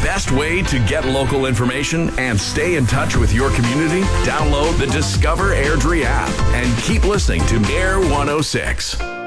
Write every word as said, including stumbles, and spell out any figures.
best way to get local information and stay in touch with your community? Download the Discover Airdrie app and keep listening to Air one oh six.